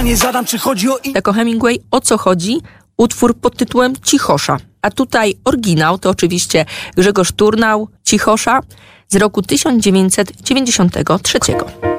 Nie zadam, czy chodzi o... Jako Hemingway, o co chodzi? Utwór pod tytułem Cichosza. A tutaj oryginał to oczywiście Grzegorz Turnał, Cichosza z roku 1993.